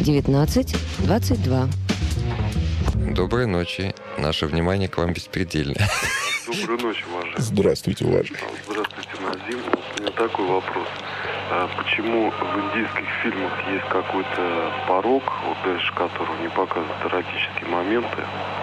19 22. Доброй ночи. Наше внимание к вам беспредельно. Доброй ночи, уважаемый. Здравствуйте, уважаемый. Здравствуйте, Назим. У меня такой вопрос. Почему в индийских фильмах есть какой-то порог, вот дальше которого не показывают эротические моменты?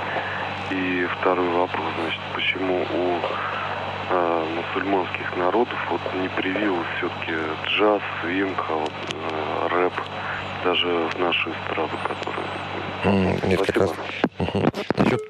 И второй вопрос, значит, почему у мусульманских народов вот не привилось все-таки джаз, свинг, рэп, даже в нашу эстраду, которые... Нет, как раз... Насчет...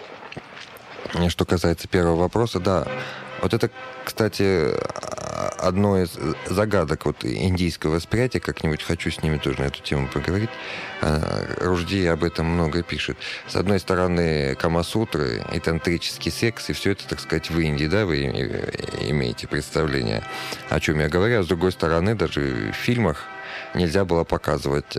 Что касается первого вопроса, да. Вот это, кстати, одно из загадок вот индийского восприятия. Как-нибудь хочу с ними тоже на эту тему поговорить. Ружди об этом много пишет. С одной стороны, камасутры и тантрический секс, и все это, так сказать, в Индии, да, вы имеете представление, о чем я говорю. А с другой стороны, даже в фильмах нельзя было показывать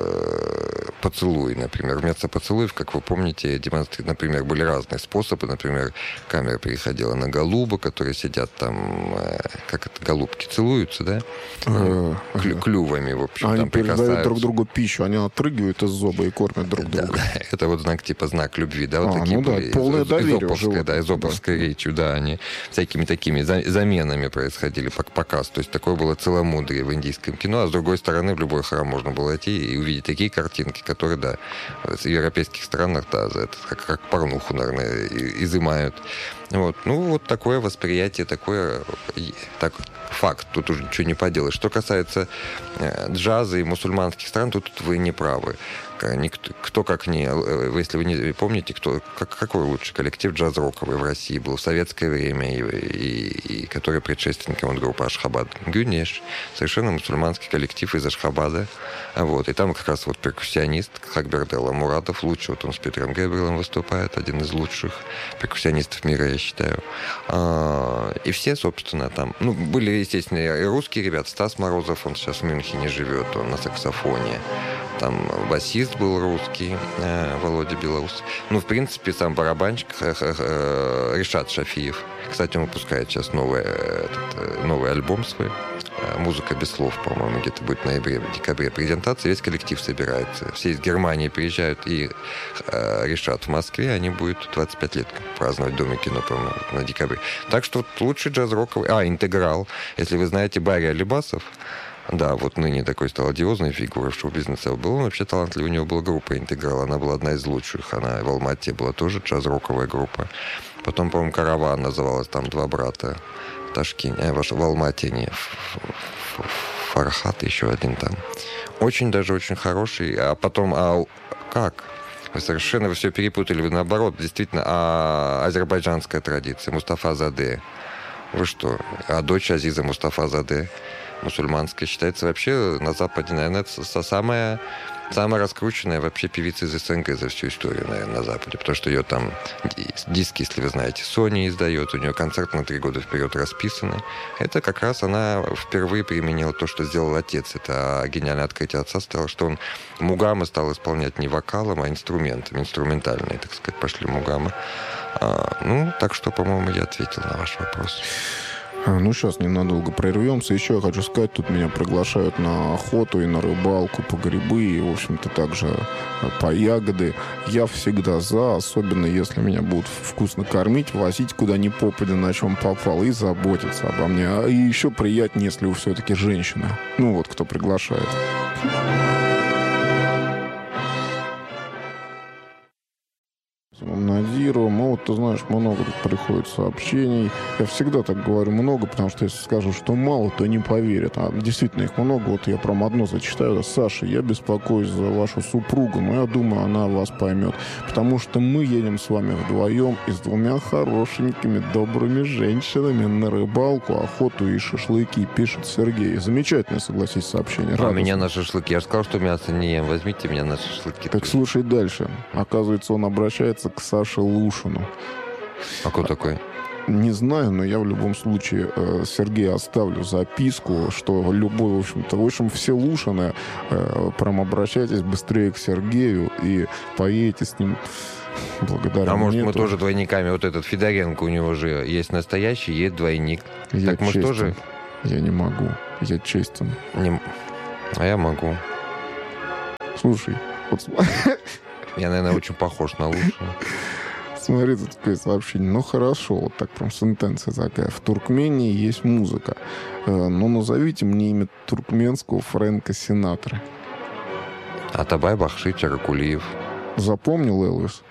поцелуй, например. Вместо поцелуев, как вы помните, например, были разные способы. Например, камера переходила на голубок, которые сидят там, как это, голубки целуются, да? Клювами, в общем, они там передают друг другу пищу, они отрыгивают из зоба и кормят друг друга. Да. Это вот знак, типа знак любви, да? Вот такие были. Полное доверие Эзоповской речью, да, они всякими такими заменами происходили, показ. То есть такое было целомудрие в индийском кино, а с другой стороны, в любой храм можно было идти и увидеть такие картинки, которые, да, в европейских странах, да, за это как порнуху, наверное, изымают. Вот. Ну, вот такое восприятие, так, факт, тут уже ничего не поделаешь. Что касается джаза и мусульманских стран, тут вы не правы. Кто как не... Если вы не помните, какой лучший коллектив джаз-роковый в России был в советское время, и который предшественником группы Ашхабад? Гюнеш. Совершенно мусульманский коллектив из Ашхабада. Вот. И там как раз вот перкуссионист Хакбердел Мурадов, лучший. Вот он с Петром Гэбриэлем выступает, один из лучших перкуссионистов мира, я считаю. И все, собственно, там... Ну, были, естественно, и русские ребята. Стас Морозов, он сейчас в Мюнхене живет, он на саксофоне. Там басист был русский, Володя Белоус. Ну, в принципе, сам барабанщик Ришат Шафиев. Кстати, он выпускает сейчас новый альбом свой. «Музыка без слов», по-моему, где-то будет в ноябре-декабре презентация. Весь коллектив собирается. Все из Германии приезжают. И Ришат в Москве. Они будут 25 лет праздновать в Доме кино, по-моему, на декабре. Так что вот лучший джаз-роковый... «Интеграл». Если вы знаете Барри Алибасов, да, вот ныне такой стал одиозной фигурой в шоу-бизнесе. Был он вообще талантливый, у него была группа «Интеграл», она была одна из лучших. Она в Алмате была тоже джаз-роковая группа. Потом, по-моему, «Караван» называлась, там два брата в Ташкенте, в Алмате, не, Фархат еще один там. Очень даже очень хороший. А потом, как? Вы все перепутали, вы наоборот, действительно, азербайджанская традиция, Мустафа Заде. Вы что? А дочь Азиза Мустафа Заде, мусульманская, считается вообще на Западе, наверное, это самая раскрученная вообще певица из СНГ за всю историю, наверное, на Западе. Потому что ее там диски, если вы знаете, Sony издает, у нее концерты на 3 года вперед расписаны. Это как раз она впервые применила то, что сделал отец. Это гениальное открытие отца стало, что он мугамы стал исполнять не вокалом, а инструментами. Инструментальные, так сказать, пошли мугамы. Так что, по-моему, я ответил на ваш вопрос. Сейчас ненадолго прервемся. Еще я хочу сказать, тут меня приглашают на охоту и на рыбалку, по грибы, и, в общем-то, также по ягоды. Я всегда за, особенно если меня будут вкусно кормить, возить куда ни попадя, на чем попал, и заботиться обо мне. И еще приятнее, если вы все-таки женщина. Кто приглашает. Надиру. Ты знаешь, много тут приходит сообщений. Я всегда так говорю много, потому что если скажу, что мало, то не поверят. А действительно их много. Вот я прям одно зачитаю. Саша, я беспокоюсь за вашу супругу, но я думаю, она вас поймет. Потому что мы едем с вами вдвоем и с 2 хорошенькими, добрыми женщинами на рыбалку, охоту и шашлыки, пишет Сергей. Замечательное, согласись, сообщение. А меня на шашлыки. Я же сказал, что мясо не ем. Возьмите меня на шашлыки. Так слушай дальше. Оказывается, он обращается к Саше Лушину. А кто такой? Не знаю, но я в любом случае Сергею оставлю записку, что любой, в общем, все Лушины, прям обращайтесь быстрее к Сергею и поедете с ним. Благодаря может, мы тоже двойниками? Вот этот Федоренко, у него же есть настоящий, есть двойник. Я так, может, тоже... Я не могу. Я честен. А я могу. Слушай, вот Я, наверное, очень похож на лучшего. смотри, тут такое сообщение. Ну, хорошо, вот так прям сентенция такая. В Туркмении есть музыка. Ну, назовите мне имя туркменского Фрэнка Синатры. Атабай, Бахши, Чаракулиев. Запомнил, Элвис?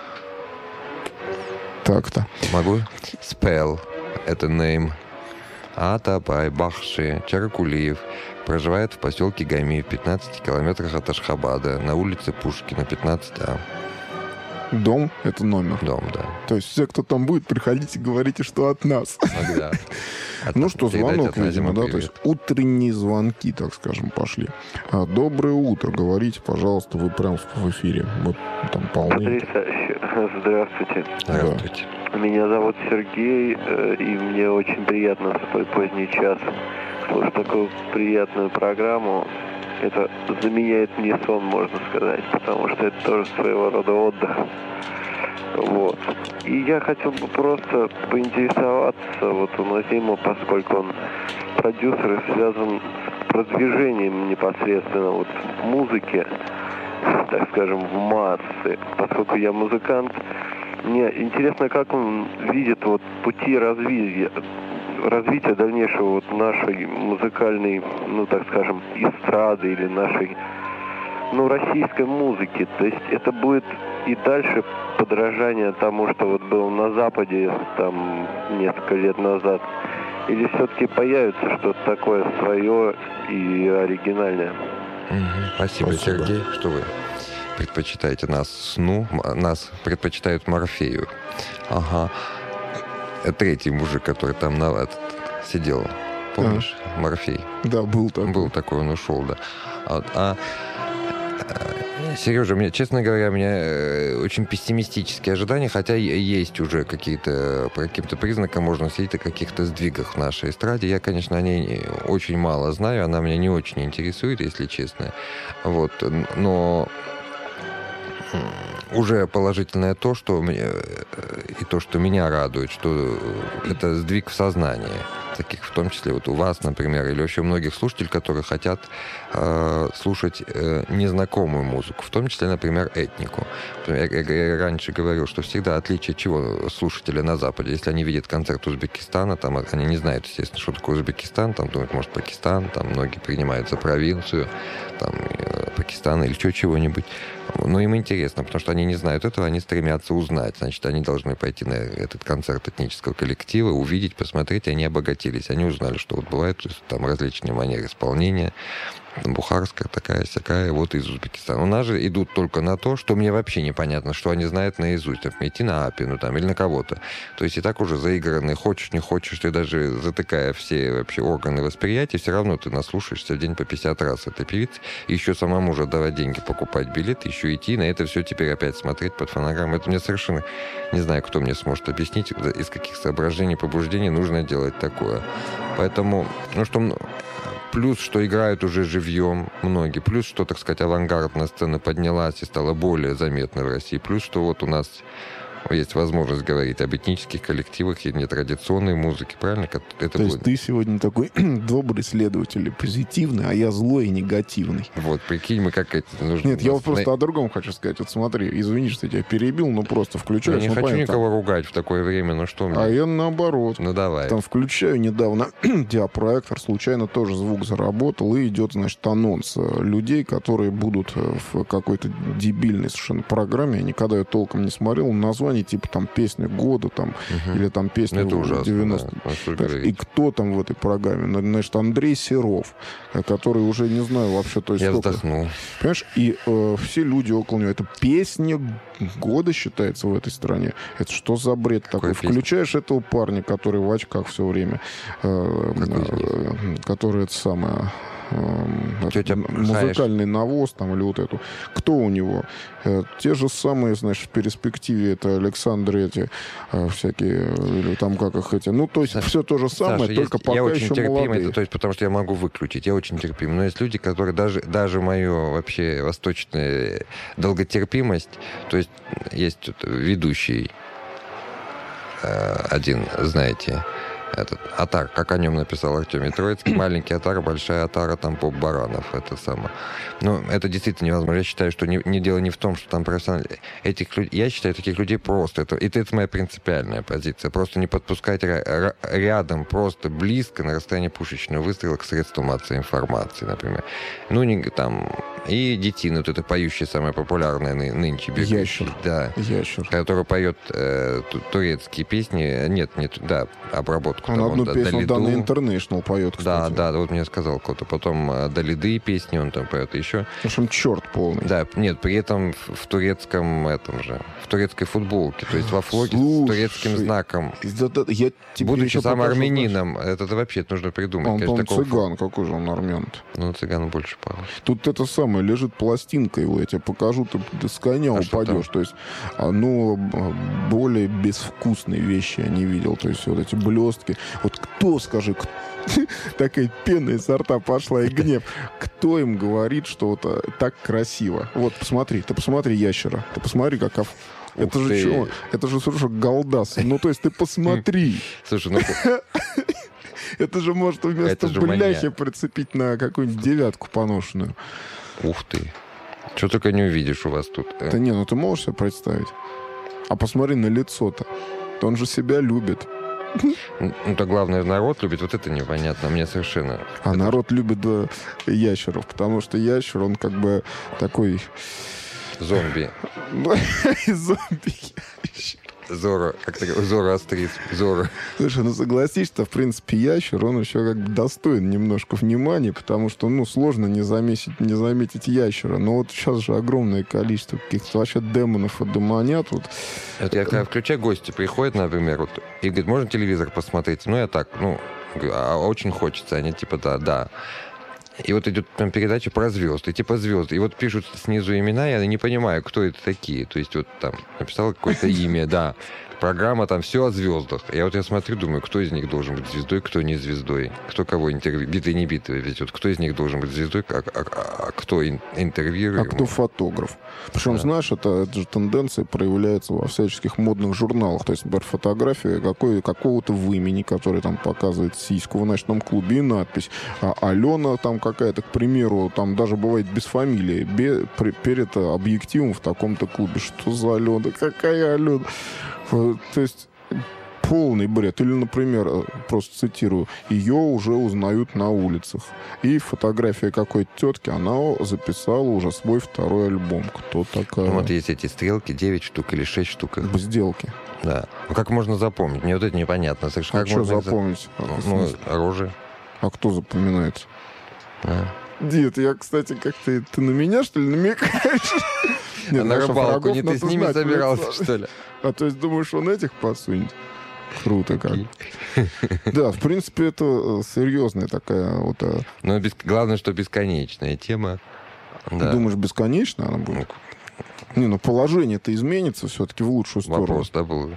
Так-то. Могу? Spell. Это name. Атабай, Бахши, Чаракулиев. Проживает в поселке Гами, в 15 километрах от Ашхабада, на улице Пушкина, 15А. Дом — это номер. Дом, да. То есть все, кто там будет, приходите, говорите, что от нас. Да. Ну что, звонок, видимо, да? То есть утренние звонки, так скажем, пошли. Доброе утро. Говорите, пожалуйста, вы прям в эфире. Вот там полный. Здравствуйте. Здравствуйте. Меня зовут Сергей, и мне очень приятно в столь поздний час слушать такую приятную программу. Это заменяет мне сон, можно сказать, потому что это тоже своего рода отдых. Вот. И я хотел бы просто поинтересоваться вот у Назима, поскольку он продюсер и связан с продвижением непосредственно вот музыки, так скажем, в массы. Поскольку я музыкант, мне интересно, как он видит вот пути развития дальнейшего вот нашей музыкальной, ну, так скажем, эстрады или нашей, ну, российской музыки. То есть это будет и дальше подражание тому, что вот было на Западе там несколько лет назад? Или все-таки появится что-то такое свое и оригинальное? Спасибо, Сергей, что вы предпочитаете нас сну, нас предпочитают Морфею. Ага. Третий мужик, который там сидел, помнишь? Морфей. Да, был такой. Был такой, он ушел, да. Сережа, честно говоря, у меня очень пессимистические ожидания, хотя есть уже по каким-то признакам можно судить о каких-то сдвигах в нашей эстраде. Я, конечно, о ней очень мало знаю, она меня не очень интересует, если честно. Вот, но уже положительное то, что меня радует, что это сдвиг в сознании. Таких, в том числе вот у вас, например, или вообще у многих слушателей, которые хотят слушать незнакомую музыку, в том числе, например, этнику. Я раньше говорил, что всегда отличие чего слушателя на Западе. Если они видят концерт Узбекистана, там они не знают, естественно, что такое Узбекистан, там думают, может, Пакистан, там многие принимают за провинцию, там Пакистан или чего-нибудь. Но им интересно, потому что они не знают этого, они стремятся узнать. Значит, они должны пойти на этот концерт этнического коллектива, увидеть, посмотреть, и они обогатились. Они узнали, что вот бывают там различные манеры исполнения, бухарская такая-сякая, вот из Узбекистана. У нас же идут только на то, что мне вообще непонятно, что они знают наизусть. Там, идти на Апину там, или на кого-то. То есть и так уже заигранные, хочешь, не хочешь, ты даже затыкая все вообще органы восприятия, все равно ты наслушаешься в день по 50 раз этой певицы. И еще самому же давать деньги, покупать билеты, еще идти, на это все теперь опять смотреть под фонограмму. Это мне совершенно... Не знаю, кто мне сможет объяснить, из каких соображений, побуждений нужно делать такое. Поэтому, плюс, что играют уже живьем многие. Плюс, что, так сказать, авангардная сцена поднялась и стала более заметной в России. Плюс, что вот у нас есть возможность говорить об этнических коллективах и нетрадиционной музыке, правильно? То есть ты сегодня такой добрый следователь, позитивный, а я злой и негативный. Вот, прикинь, мы как это нужно... Нет, я вот просто о другом хочу сказать. Вот смотри, извини, что я тебя перебил, но просто включаю. Я не хочу никого ругать в такое время, что мне... А я наоборот. Ну, давай. Там включаю недавно диапроектор, случайно тоже звук заработал, и идет, значит, анонс людей, которые будут в какой-то дебильной совершенно программе. Я никогда ее толком не смотрел. Название типа там «Песня года», там, или там «Песня 90». Да. И кто там в этой программе? Значит, Андрей Серов, который уже, не знаю, вообще... То есть я сколько... вздохнул. Понимаешь? И все люди около него. Это «Песня года» считается в этой стране. Это что за бред такой? Включаешь этого парня, который в очках все время, который это самое... музыкальный навоз там или вот эту. Кто у него? Те же самые, значит, в перспективе это Александры эти всякие, или там как их эти. Ну, то есть все то же самое, Саша, только пока еще молодые. Это, то есть, потому что я могу выключить. Я очень терпим. Но есть люди, которые даже мою вообще восточную долготерпимость, то есть есть ведущий один, знаете, этот отар, как о нем написал Артемий Троицкий, маленький отар, большая отара, там поп баранов, это самое. Ну, это действительно невозможно. Я считаю, что дело не в том, что там профессионалы. Я считаю таких людей просто. Это моя принципиальная позиция. Просто не подпускать рядом, просто близко, на расстоянии пушечного выстрела к средству массовой информации, например. Ну, не там... И детина, вот это поющая, самая популярная нынче бегающая. Ящер. Да. Ящер. Которая поет турецкие песни. Нет, да, обработку. Он там, одну песню Дана Интернешнл поет, кстати. Да, вот мне сказал кто-то. Потом Далиды песни он там поет еще. В общем, черт полный. Да, нет, при этом в турецком в турецкой футболке, то есть во флаге с турецким знаком. Я тебе будучи сам армянином, это вообще нужно придумать. Он цыган, какой же он армян-то? Ну, цыган больше похож. Тут это самое, лежит пластинка его, я тебе покажу, ты с коня упадешь. То есть, более безвкусные вещи я не видел. То есть, вот эти блестки. Вот кто, скажи, такая пена изо рта пошла и гнев. Кто им говорит, что вот так красиво? Вот, посмотри, ты посмотри ящера. Ты посмотри, как... Это же что? Это же, слушай, голдас. Ну, то есть, ты посмотри. Слушай, ну... Это же может вместо бляхи прицепить на какую-нибудь девятку поношенную. Ух ты. Что только не увидишь у вас тут. Да не, ну ты можешь себе представить? А посмотри на лицо-то. Он же себя любит. Ну-то главное, народ любит. Вот это непонятно. Мне совершенно... А народ любит ящеров, потому что ящер, он как бы такой... Зомби. Зомби-ящер. Зоро, как-то Зороастризм. Зоро. Слушай, ну согласись, что, в принципе, ящер, он еще как бы достоин немножко внимания, потому что, сложно не заметить ящера. Но вот сейчас же огромное количество каких-то вообще демонов и демонят. Вот я когда включаю, гости приходят, например, и говорят, можно телевизор посмотреть? Ну, я так, очень хочется. Они типа, да. И вот идет там передача про звезды, типа звезды. И вот пишут снизу имена, я не понимаю, кто это такие. То есть вот там написал какое-то имя, да. Программа там все о звездах. Я смотрю, думаю, кто из них должен быть звездой, кто не звездой. Кто кого интервьюирует. Битый, не битый. Ведь вот кто из них должен быть звездой, а кто интервьюирует. А кто фотограф. Причем, да. Знаешь, это же тенденция проявляется во всяческих модных журналах. То есть, например, фотография какого-то вымени, который там показывает сиську в ночном клубе, и надпись. А Алена там какая-то, к примеру, там даже бывает без фамилии, перед объективом в таком-то клубе. Что за Алена? Какая Алена? То есть полный бред. Или, например, просто цитирую, ее уже узнают на улицах. И фотография какой-то тетки, она записала уже свой второй альбом. Кто такая? Ну, вот есть эти стрелки, 9 штук или 6 штук. Сделки. Да. Ну, как можно запомнить? Мне вот это непонятно. А что запомнить? Рожи. А кто запоминается? Да. Дед, я, кстати, как-то... Ты на меня, что ли, намекаешь? Нет, на рыбалку не ты с ними собирался, что ли? А то есть думаешь, он этих подсунет? Круто как. Да, в принципе, это серьезная такая вот... Но главное, что бесконечная тема. Думаешь, бесконечно она будет? Положение-то изменится все-таки в лучшую сторону. Вопрос, да, был.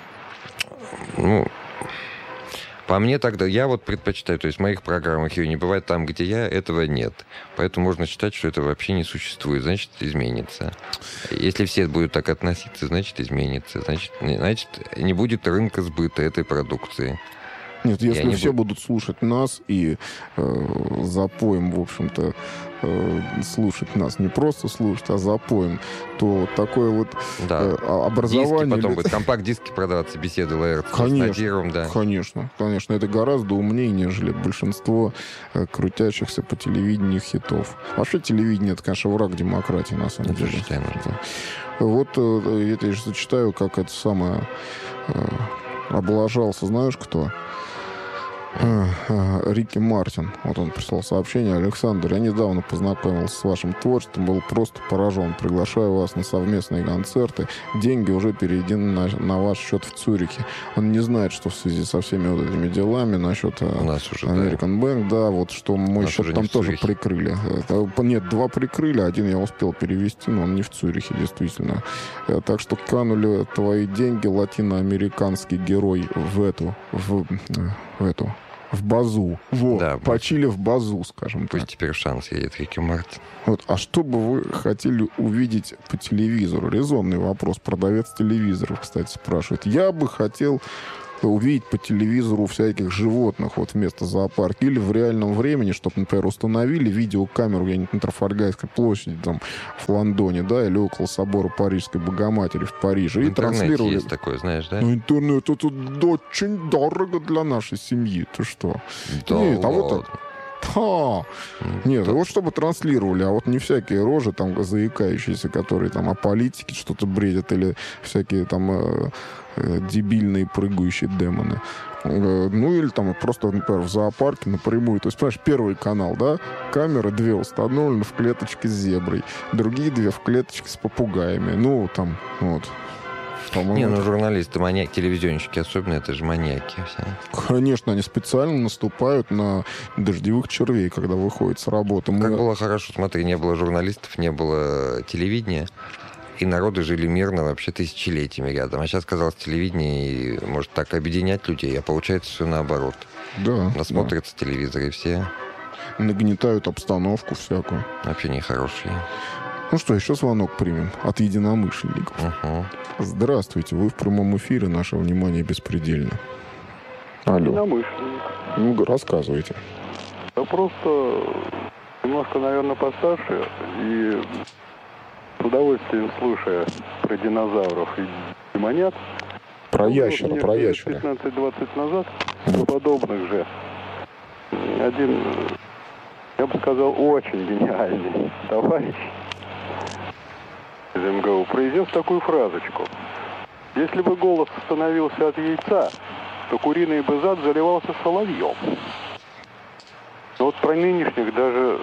По мне тогда, я вот предпочитаю, то есть в моих программах ее не бывает там, где я, этого нет. Поэтому можно считать, что это вообще не существует, значит, изменится. Если все будут так относиться, значит, изменится. Значит, не будет рынка сбыта этой продукции. Нет, если все будут слушать нас и запоем, в общем-то, слушать нас, не просто слушать, а запоем, то такое вот образование... Диски потом будет, компакт-диски продаваться, беседы Лаэртса с Надировым, да. Конечно. Это гораздо умнее, нежели большинство крутящихся по телевидению хитов. Вообще телевидение, это, конечно, враг демократии, на самом деле. Вот я тебе зачитаю, как это самое облажался, знаешь кто? Рики Мартин. Вот он прислал сообщение. Александр, я недавно познакомился с вашим творчеством, был просто поражен. Приглашаю вас на совместные концерты. Деньги уже переведены на ваш счет в Цюрихе. Он не знает, что в связи со всеми вот этими делами насчет American Bank, да, вот что мой счет там тоже прикрыли. Нет, 2 прикрыли, 1 я успел перевести, но он не в Цюрихе, действительно. Так что канули твои деньги, латиноамериканский герой в базу. Вот, да, почили в базу, скажем так. Пусть теперь шанс едет Рики Мартин. Вот, а что бы вы хотели увидеть по телевизору? Резонный вопрос. Продавец телевизоров, кстати, спрашивает. Я бы хотел увидеть по телевизору всяких животных вот вместо зоопарка. Или в реальном времени, чтобы, например, установили видеокамеру где-нибудь на Трафальгарской площади, там, в Лондоне, да, или около собора Парижской Богоматери в Париже. И транслировали. Есть такое, знаешь, да? Ну, интернет это очень дорого для нашей семьи. Ты что? Да, нет, а вот так. Нет, вот чтобы транслировали, а вот не всякие рожи там заикающиеся, которые там о политике что-то бредят, или всякие там дебильные прыгающие демоны. Ну, или там просто, например, в зоопарке напрямую. То есть, понимаешь, Первый канал, да, камеры 2 установлены в клеточке с зеброй, другие 2 в клеточке с попугаями. Ну, там, вот. Не, ну журналисты, маньяки, телевизионщики особенно, это же маньяки все. Конечно, они специально наступают на дождевых червей, когда выходят с работы. Как было хорошо, смотри, не было журналистов, не было телевидения, и народы жили мирно вообще тысячелетиями рядом. А сейчас, казалось, телевидение может так объединять людей, а получается все наоборот. Да. Насмотрятся телевизор, и все нагнетают обстановку всякую. Вообще нехорошие. Ну что, еще звонок примем от единомышленников. Угу. Здравствуйте, вы в прямом эфире, наше внимание беспредельно. Алло. Единомышленник. Ну, рассказывайте. Я просто немножко, наверное, постарше, и с удовольствием слушая про динозавров и демонят. Про ящера, про ящера. 15-20 назад, подобных же, один, я бы сказал, очень гениальный товарищ из МГУ произнес такую фразочку. Если бы голос становился от яйца, то куриный бы зад заливался соловьем. Но вот про нынешних даже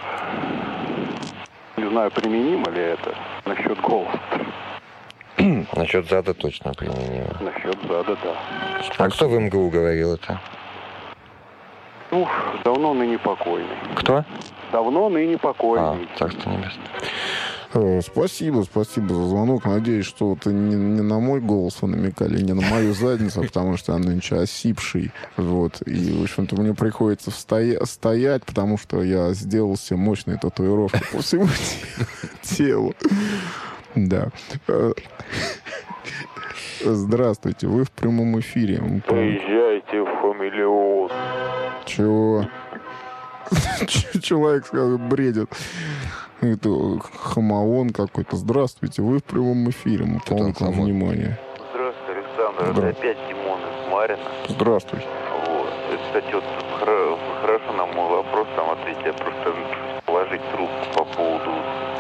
не знаю, применимо ли это насчет голоса. Насчет зада точно применимо. Насчет зада, да. А кто в МГУ говорил это? Ну, давно ныне покойный. Кто? Давно ныне покойный. Царство небесное. Спасибо за звонок. Надеюсь, что это не на мой голос вы намекали, не на мою задницу, потому что она нынче осипший. Вот. И, в общем-то, мне приходится стоять, потому что я сделал себе мощные татуировки по всему телу. Да. Здравствуйте, вы в прямом эфире. Поезжайте в Фамилион. Чего? Человек сказал, бредит. Это хамаон какой-то. Здравствуйте, вы в прямом эфире. Мы полны к вам внимания. Здравствуйте, Александр. Это опять Димон из Марина. Здравствуйте. Вот. Кстати, вот хорошо на мой вопрос там ответить. Я просто положить трубку по поводу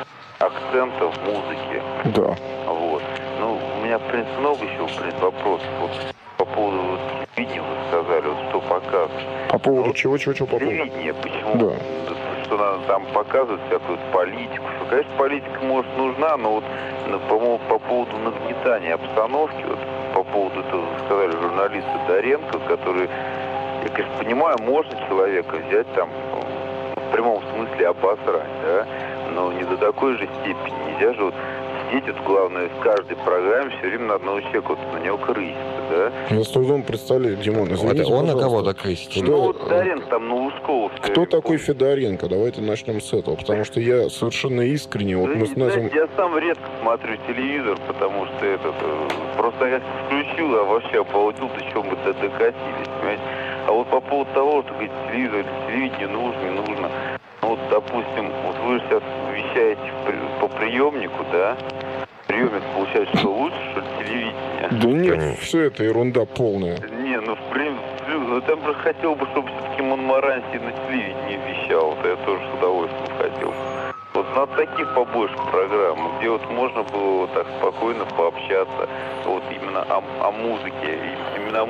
акцента в музыке. Да. Вот. Ну, у меня, в принципе, много еще, вопросов. Вот по поводу телевидения вы сказали, вот что показывают. По поводу чего по поводу? Телевидение, почему? Да. Что надо там показывать всякую политику. Что, конечно, политика, может, нужна, но вот, по-моему, по поводу нагнетания обстановки, вот, по поводу этого, сказали журналисты Доренко, который, я, конечно, понимаю, можно человека взять там, в прямом смысле обосрать, да, но не до такой же степени. Нельзя же вот сидеть, вот, главное, в каждой программе все время на одного человека, вот, на него крыситься, да. Я с трудом представляю, Димон, извините, он пожалуйста. на кого-то крысится? Ну, вот Доренко там на Лужкову. Кто такой Федоренко? Давайте начнем с этого, потому что я совершенно искренне, вот мы с Назем... Я сам редко смотрю телевизор, потому что этот, просто я включил, а вообще обалдел, до чего мы докатились, понимаете. А вот по поводу того, что, говорит, телевидение нужно, не нужно. Ну, вот, допустим, вот вы сейчас вещаете по приемнику, да? Приемник получается, что лучше, что ли, телевидение? Да нет, все это ерунда полная. Не, ну, в принципе, там просто хотел бы, чтобы все-таки Монморанси на телевидении вещал. Вот я тоже с удовольствием хотел. Вот надо таких побольше программ, где вот можно было вот так спокойно пообщаться вот именно о музыке. Именно о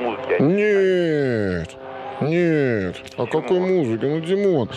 музыке. Нет. О какой музыке? Ну, Димон,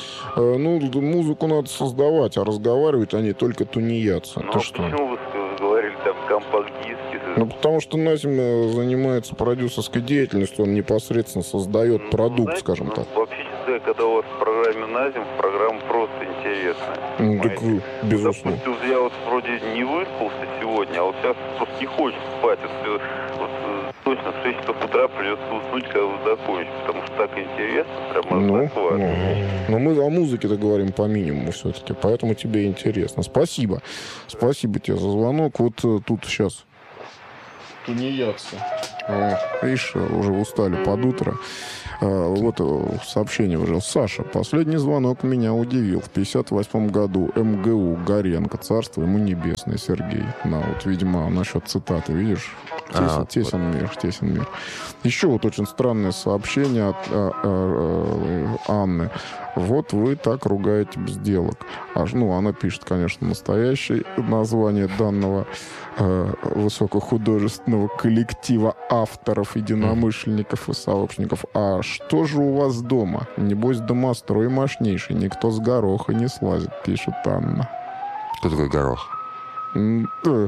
музыку надо создавать, а разговаривать они только тунеядцы. Ну, ты а что? почему вы говорили там компакт-диски? Ну, потому что Назим занимается продюсерской деятельностью, он непосредственно создает продукт, знаете, скажем так. Вообще, когда у вас в программе Назим, программа просто интересная. Ну, так, безусловно. Допустим, я вот вроде не выспался сегодня, а вот сейчас просто не хочется спать. Вот точно в 6 часов утра придется уснуть, когда вы закончите, потому что так интересно, прямо захватывает. Но мы о музыке-то говорим по минимуму все-таки, поэтому тебе интересно. Спасибо тебе за звонок. Вот тут сейчас. тунеядцы. Видишь, уже устали под утро. Вот сообщение уже. Саша, последний звонок меня удивил. В 58 году МГУ Горенко, царство ему небесное, Сергей. Вот, видимо, насчет цитаты, видишь? Тесен мир. Еще вот очень странное сообщение от Анны. Вот вы так ругаете безделок. Она пишет, конечно, настоящее название данного высокохудожественного коллектива авторов, единомышленников и сообщников. А что же у вас дома? Небось, домострой мощнейший, никто с гороха не слазит, пишет Анна. Кто такой горох? Я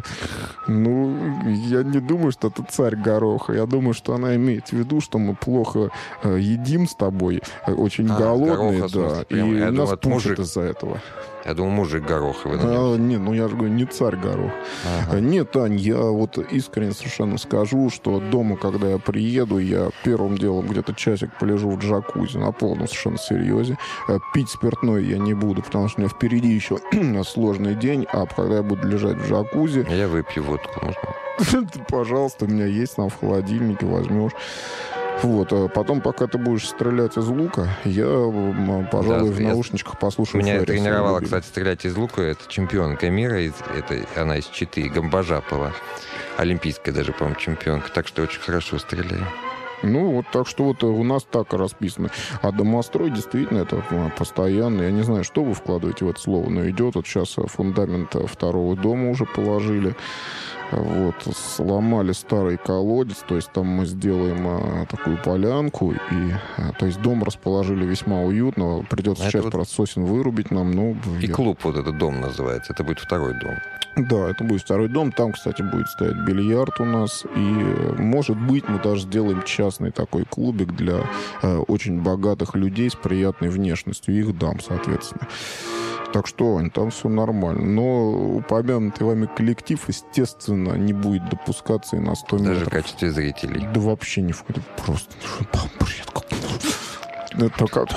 не думаю, что это царь гороха. Я думаю, что она имеет в виду, что мы плохо едим с тобой, очень голодные, гороха, да, и нас пушат из-за этого. Я думал, мужик горох. Я же говорю, не царь горох. Ага. Нет, Ань, я вот искренне совершенно скажу, что дома, когда я приеду, я первым делом где-то часик полежу в джакузи на полном совершенно серьезе. Пить спиртное я не буду, потому что у меня впереди еще сложный день, а когда я буду лежать в джакузи... Я выпью водку, можно? Пожалуйста, у меня есть там в холодильнике, возьмешь. Вот, а потом, пока ты будешь стрелять из лука, я, пожалуй, в наушничках послушаю Меня Ферриса. тренировала, кстати, стрелять из лука. Это чемпионка мира, она из Читы, Гамбажапова. Олимпийская даже, по-моему, чемпионка. Так что очень хорошо стреляю. Так что у нас так расписано. А домострой действительно это постоянно. Я не знаю, что вы вкладываете в это слово, но идет. Вот сейчас фундамент второго дома уже положили. Вот, сломали старый колодец, то есть там мы сделаем такую полянку, то есть дом расположили весьма уютно, придется часть сосен вырубить нам, клуб вот этот дом называется, это будет второй дом. Да, это будет второй дом, там, кстати, будет стоять бильярд у нас, и, может быть, мы даже сделаем частный такой клубик для очень богатых людей с приятной внешностью, их дам, соответственно. Так что, Ань, там все нормально. Но упомянутый вами коллектив, естественно, не будет допускаться и на 100 метров. Даже в качестве зрителей? Да вообще не входит. Просто бред какой-то.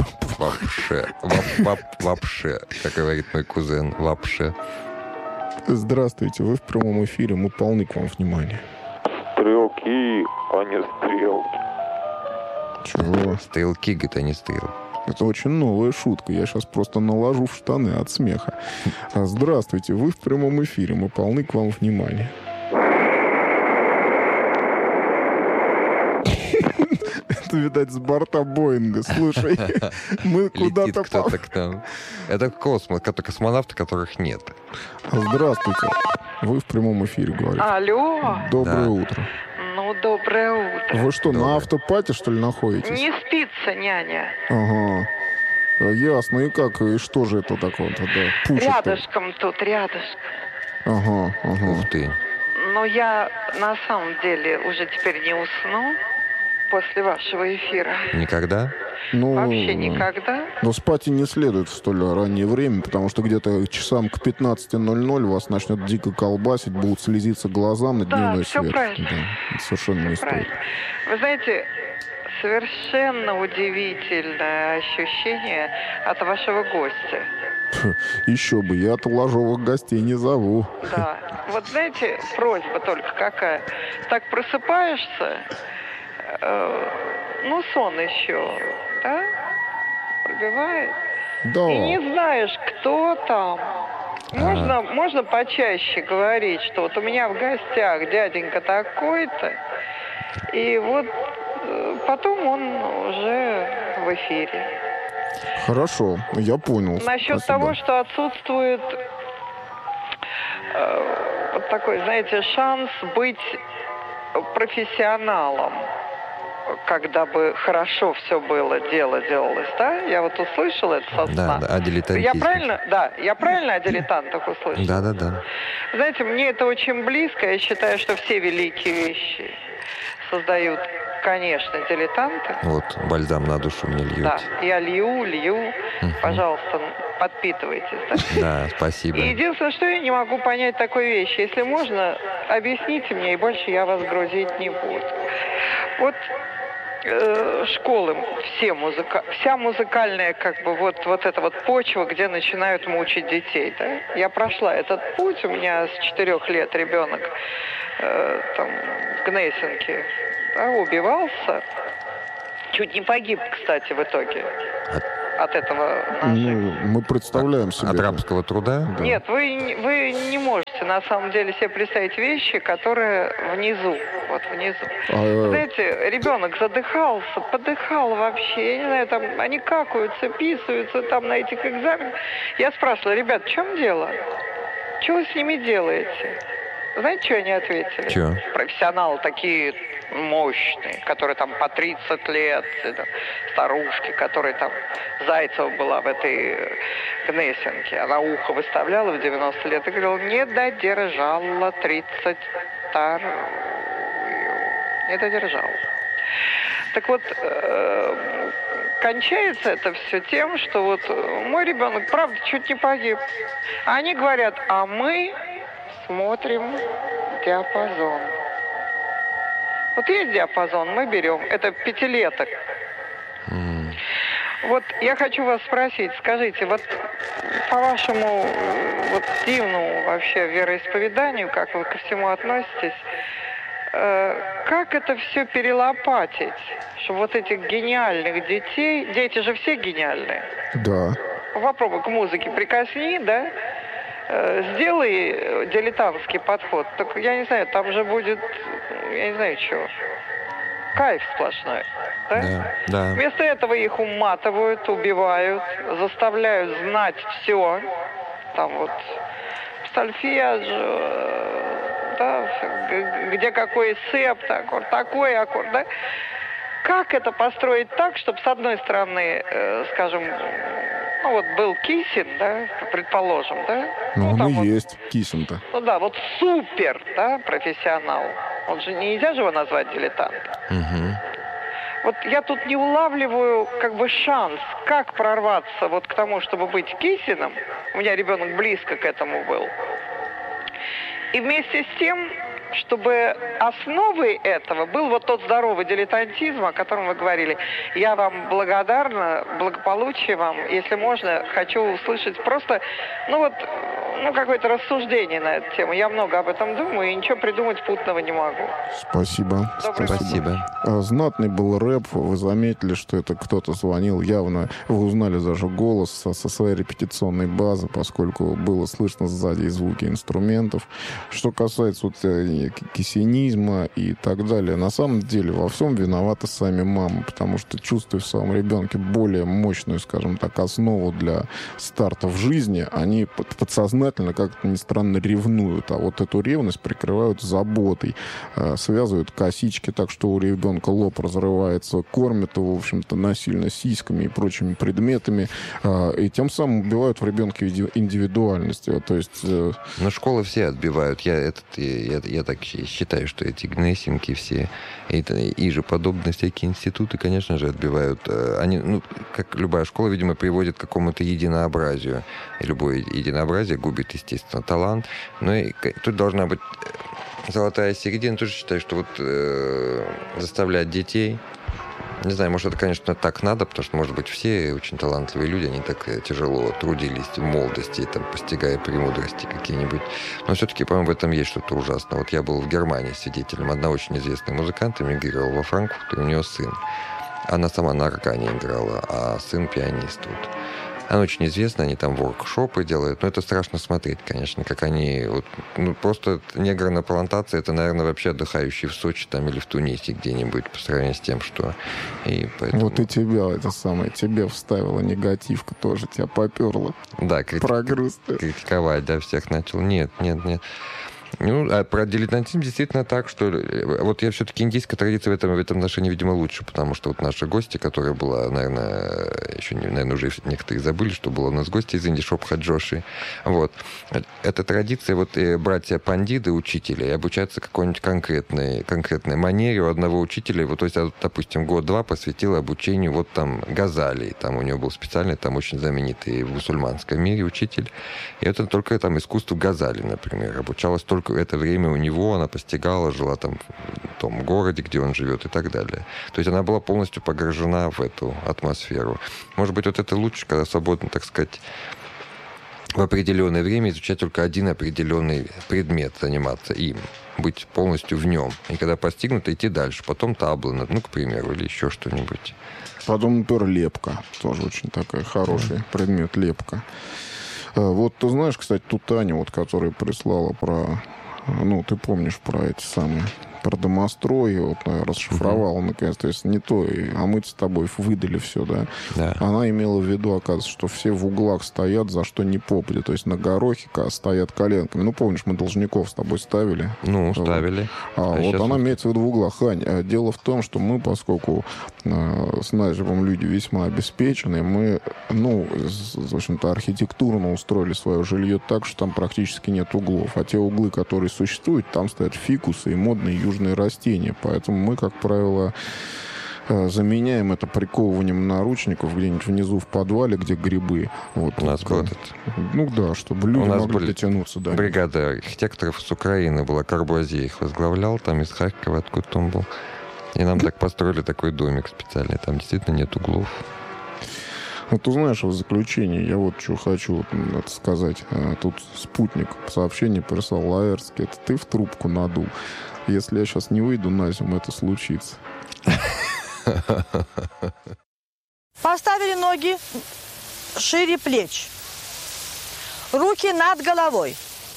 Вообще, как говорит мой кузен, вообще. Здравствуйте, вы в прямом эфире, мы полны к вам внимания. Стрелки, а не стрелки. Чего? Стрелки, говорит, а не стрелки. Это очень новая шутка. Я сейчас просто наложу в штаны от смеха. Здравствуйте, вы в прямом эфире. Мы полны к вам внимания. Это, видать, с борта Боинга. Слушай, мы куда-то... кто-то к нам. Это космос, космонавты, которых нет. Здравствуйте. Вы в прямом эфире говорите. Алло. Доброе утро. Доброе утро. Вы что, на автопате, что ли, находитесь? Не спится, няня. Ага. Ясно. И как? И что же это такое-то? Да, рядышком тут, рядышком. Ага. Ух ты. Но я на самом деле уже теперь не усну после вашего эфира. Никогда? Вообще никогда. Но спать и не следует в столь раннее время, потому что где-то часам к 15:00 вас начнет дико колбасить, будут слезиться глаза на дневной свет. Все правильно. Да, совершенно не стоит. Вы знаете, совершенно удивительное ощущение от вашего гостя. Еще бы, я-то ложовых гостей не зову. Да. Вот знаете, просьба только какая. Так просыпаешься, сон еще, да, пробивает. Да. И не знаешь, кто там. Можно почаще говорить, что вот у меня в гостях дяденька такой-то, и вот потом он уже в эфире. Хорошо, я понял. Насчет того, что отсутствует вот такой, знаете, шанс быть профессионалом, когда бы хорошо все было, дело делалось, да? Я вот услышала это со сна. Да, о дилетантизме. Я правильно о дилетантах услышала? Да. Знаете, мне это очень близко. Я считаю, что все великие вещи создают, конечно, дилетанты. Вот, бальзам на душу мне льете. Да, я лью. Пожалуйста, подпитывайтесь. Да, спасибо. И единственное, что я не могу понять такой вещи. Если можно, объясните мне, и больше я вас грузить не буду. Вот школы, вся музыкальная, вот эта вот почва, где начинают мучить детей, да? Я прошла этот путь, у меня с 4 лет ребенок там, в Гнесинке, да, убивался. Чуть не погиб, кстати, в итоге от этого ножа. Мы представляем себе. От рабского труда? Да. Нет, вы не можете на самом деле себе представить вещи, которые внизу, вот внизу. Знаете, ребенок задыхался, подыхал вообще, я не знаю, там они какаются, писаются там на этих экзаменах. Я спрашивала: ребят, в чем дело? Что вы с ними делаете? Знаете, что они ответили? Чё? Профессионалы такие мощные, которые там по 30 лет, старушки, которые там... Зайцева была в этой Гнесинке. Она ухо выставляла в 90 лет и говорила: не додержала 32-ю. Не додержала. Так вот, кончается это все тем, что вот мой ребенок, правда, чуть не погиб. А они говорят: а мы смотрим диапазон. Вот есть диапазон, мы берем. Это пятилеток. Вот я хочу вас спросить, скажите, вот по вашему вот дивному вообще вероисповеданию, как вы ко всему относитесь, как это все перелопатить, чтобы вот этих гениальных детей, дети же все гениальные. Да. Попробуй к музыке прикосни, да? Сделай дилетантский подход. Так я не знаю, там же будет, я не знаю, что. Кайф сплошной. Да? Да, да. Вместо этого их уматывают, убивают, заставляют знать все. Там вот сольфеж, да, где какой септ, аккорд, такой аккорд, да? Как это построить так, чтобы с одной стороны, скажем, ну вот был Кисин, да, предположим, да? Ну, он и вот, есть Кисин-то. Ну да, вот супер, да, профессионал. Он же нельзя же его назвать дилетантом. Угу. Вот я тут не улавливаю как бы шанс, как прорваться вот к тому, чтобы быть Кисиным. У меня ребенок близко к этому был. И вместе с тем, чтобы основой этого был вот тот здоровый дилетантизм, о котором вы говорили. Я вам благодарна, благополучия вам. Если можно, хочу услышать просто, какое-то рассуждение на эту тему. Я много об этом думаю и ничего придумать путного не могу. Спасибо. Спасибо. Знатный был рэп. Вы заметили, что это кто-то звонил. Явно вы узнали даже голос со своей репетиционной базы, поскольку было слышно сзади звуки инструментов. Что касается вот кисинизма и так далее, на самом деле во всем виноваты сами мамы, потому что, чувствуя в своем ребенке более мощную, скажем так, основу для старта в жизни, они подсознательно, как-то ни странно, ревнуют, а вот эту ревность прикрывают заботой, связывают косички так, что у ребенка лоб разрывается, кормят его, в общем-то, насильно сиськами и прочими предметами, и тем самым убивают в ребенке индивидуальность. То есть... Но школы все отбивают. Я так считаю, что эти Гнесинки все и же подобные всякие институты, конечно же, отбивают. Они, как любая школа, видимо, приводит к какому-то единообразию. И любое единообразие губит, естественно, талант. Но и тут должна быть золотая середина. Тоже считаю, что вот заставлять детей... Не знаю, может, это, конечно, так надо, потому что, может быть, все очень талантливые люди, они так тяжело трудились в молодости, там, постигая премудрости какие-нибудь. Но все-таки, по-моему, в этом есть что-то ужасное. Вот я был в Германии свидетелем. Одна очень известная музыкант эмигрировала во Франкфурт, и у нее сын. Она сама на органе играла, а сын пианист. Вот. Она очень известна, они там воркшопы делают. Но это страшно смотреть, конечно, как они... просто негры на плантации, это, наверное, вообще отдыхающие в Сочи там, или в Тунисе где-нибудь по сравнению с тем, что... И поэтому... Вот и тебя, тебе вставила негативка тоже, тебя поперло. Да, прогрызто. Критиковать, да, всех начал. Нет. А про дилетантизм действительно так, что вот я все-таки индийская традиция в этом отношении, видимо, лучше, потому что вот наши гости, которая была, наверное, уже некоторые забыли, что было у нас гости из Индии, Шобха Джоши. Вот. Эта традиция, вот братья пандиты, учители, обучаются какой-нибудь конкретной манере у одного учителя. Вот, то есть, допустим, год-два посвятил обучению вот там Газали. Там у него был специальный, там очень знаменитый в мусульманском мире учитель. И это только там искусство Газали, например, обучалась только это время у него, она постигала, жила там в том городе, где он живет и так далее. То есть она была полностью погружена в эту атмосферу. Может быть, вот это лучше, когда свободно, так сказать, в определенное время изучать только один определенный предмет, заниматься им, быть полностью в нем. И когда постигнут, идти дальше. Потом табло, ну, к примеру, или еще что-нибудь. Потом, например, лепка. Тоже очень такой хороший предмет, лепка. Вот ты знаешь, кстати, ту Таню, вот, которая прислала про... Ну, ты помнишь про эти самые... Про домострой, вот, расшифровала, наконец. То есть не то, а мы с тобой выдали все, да? Да. Она имела в виду, оказывается, что все в углах стоят, за что не попадя. То есть на горохе стоят коленками. Ну, помнишь, мы должников с тобой ставили? Ну, ставили. Вот она имеется в виду в углах. Ань, дело в том, что мы, поскольку с Назимом люди весьма обеспеченные, мы, ну, в общем-то, архитектурно устроили свое жилье так, что там практически нет углов. А те углы, которые существуют, там стоят фикусы и модные южные растения. Поэтому мы, как правило, заменяем это приковыванием наручников где-нибудь внизу в подвале, где грибы. Вот, у нас был ну да, чтобы люди могли дотянуться до них. Бригада архитекторов с Украины была, Корбуазье их возглавлял, там из Харькова, откуда он был. И нам так построили такой домик специальный. Там действительно нет углов. Вот ты знаешь, в заключение я вот что хочу это сказать. Тут спутник сообщение прислал Лаэрский. Это ты в трубку надул. Если я сейчас не выйду на зиму, это случится. Поставили ноги шире плеч. Руки над головой.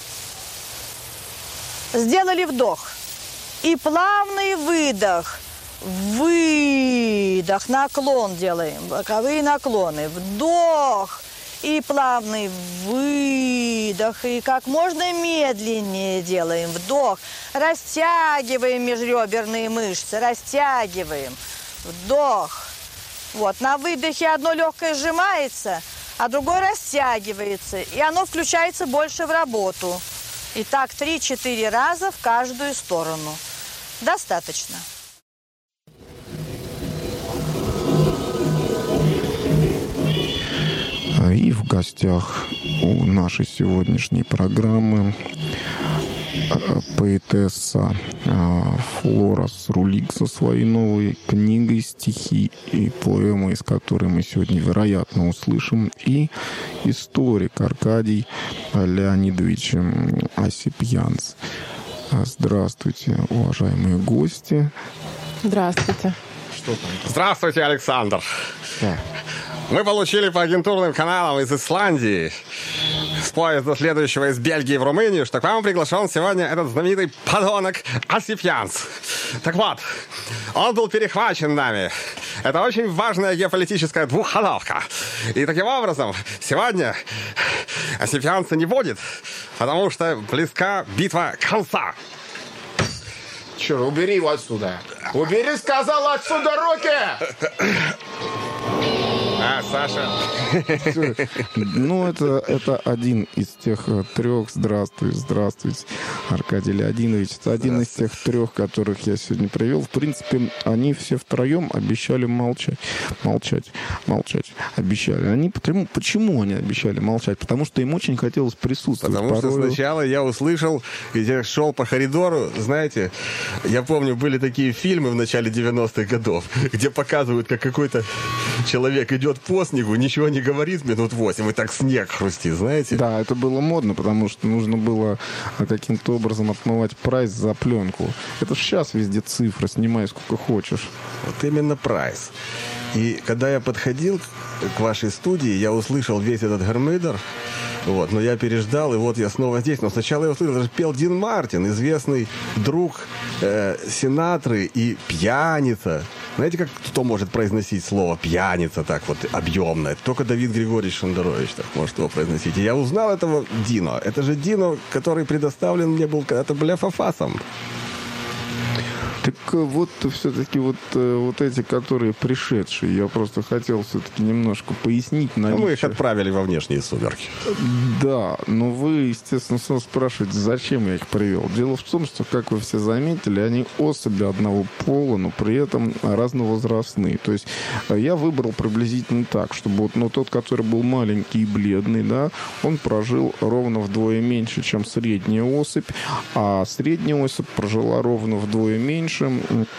Сделали вдох. И плавный выдох. Выдох. Наклон делаем. Боковые наклоны. Вдох. И плавный выдох. И как можно медленнее делаем. Вдох. Растягиваем межреберные мышцы. Растягиваем. Вдох. Вот. На выдохе одно легкое сжимается, а другое растягивается. И оно включается больше в работу. И так 3-4 раза в каждую сторону. Достаточно. И в гостях у нашей сегодняшней программы поэтесса Флора Срулик со своей новой книгой стихи и поэмы, из которой мы сегодня, вероятно, услышим, и историк Аркадий Леонидович Осипьянц. Здравствуйте, уважаемые гости. Здравствуйте. Что там? Здравствуйте, Александр. Да. Мы получили по агентурным каналам из Исландии с поезда, следующего из Бельгии в Румынию, что к вам приглашен сегодня этот знаменитый подонок Осипьянц. Так вот, он был перехвачен нами. Это очень важная геополитическая двухходовка. И таким образом, сегодня Осипьянца не будет, потому что близка битва конца. Черт, убери его отсюда. Убери, сказал, отсюда руки! Саша. Ну, это один из тех трех. Здравствуйте, Аркадий Леонидович. Это один из тех трех, которых я сегодня привел. В принципе, они все втроем обещали молчать. Молчать. Обещали. Почему они обещали молчать? Потому что им очень хотелось присутствовать. Потому что сначала я услышал, я шел по коридору, знаете, я помню, были такие фильмы в начале 90-х годов, где показывают, как какой-то человек идет по снегу, ничего не говорит минут 8, и так снег хрустит, знаете? Да, это было модно, потому что нужно было каким-то образом отмывать прайс за пленку. Это ж сейчас везде цифры, снимай сколько хочешь. Вот именно прайс. И когда я подходил к вашей студии, я услышал весь этот гармидер, вот, но я переждал, и вот я снова здесь. Но сначала я услышал, даже пел Дин Мартин, известный друг Синатры и пьяница. Знаете, как кто может произносить слово «пьяница» так вот объемно? Только Давид Григорьевич Шендерович так может его произносить. И я узнал этого Дино. Это же Дино, который предоставлен мне был когда-то Бляфафасом. Так вот все-таки вот эти, которые пришедшие, я просто хотел все-таки немножко пояснить. Мы их отправили во внешние сумерки. Да, но вы, естественно, спрашиваете, зачем я их привел. Дело в том, что, как вы все заметили, они особи одного пола, но при этом разновозрастные. То есть я выбрал приблизительно так, чтобы вот, тот, который был маленький и бледный, да, он прожил ровно вдвое меньше, чем средняя особь, а средняя особь прожила ровно вдвое меньше,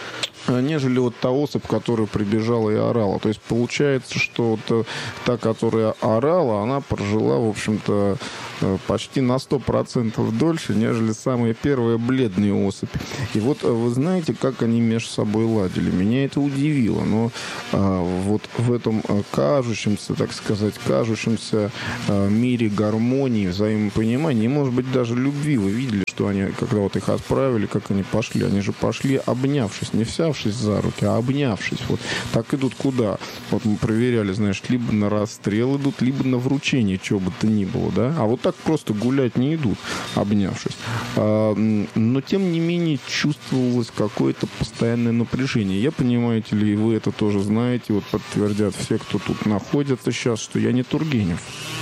нежели вот та особь, которая прибежала и орала. То есть получается, что вот та, которая орала, она прожила, в общем-то, почти на 100% дольше, нежели самая первая бледная особь. И вот вы знаете, как они между собой ладили. Меня это удивило. Но вот в этом кажущемся, так сказать, мире гармонии, взаимопонимания, и, может быть, даже любви, вы видели, что они, когда вот их отправили, как они пошли. Они же пошли, обнявшись, не взявшись за руки, а обнявшись. Вот так идут куда? Вот мы проверяли, знаешь, либо на расстрел идут, либо на вручение, чего бы то ни было, да? А вот так просто гулять не идут, обнявшись. Но, тем не менее, чувствовалось какое-то постоянное напряжение. Я, понимаете ли, и вы это тоже знаете, вот подтвердят все, кто тут находится сейчас, что я не Тургенев.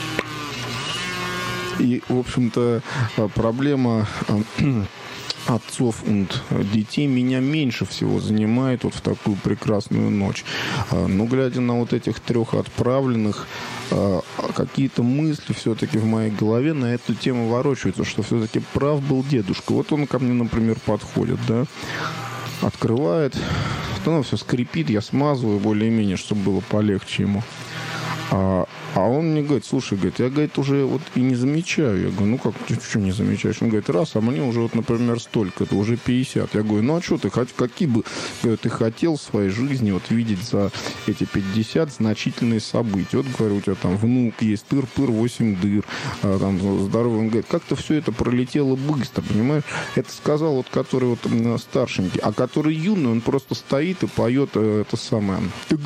И, в общем-то, проблема отцов и детей меня меньше всего занимает вот в такую прекрасную ночь. Но, глядя на вот этих 3 отправленных, какие-то мысли все-таки в моей голове на эту тему ворочаются, что все-таки прав был дедушка. Вот он ко мне, например, подходит, да, открывает, оно все скрипит, я смазываю более-менее, чтобы было полегче ему. А он мне говорит, слушай, говорит, я, говорит, уже вот и не замечаю. Я говорю, ну как, ты что не замечаешь? Он говорит, раз, а мне уже вот, например, столько, это уже 50. Я говорю, ну а что ты, какие бы ты хотел в своей жизни вот видеть за эти 50 значительные события? Вот, говорю, у тебя там внук есть, тыр-пыр, 8 дыр, там здоровый. Он говорит, как-то все это пролетело быстро, понимаешь? Это сказал вот, который вот старшенький, а который юный, он просто стоит и поет это самое.